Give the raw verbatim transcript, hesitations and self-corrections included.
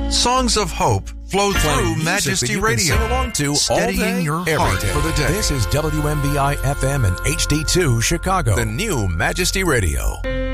Songs of hope flow through Majesty Radio, sing along to steadying your heart for the day. This is W M B I F M and H D two Chicago, The new Majesty Radio.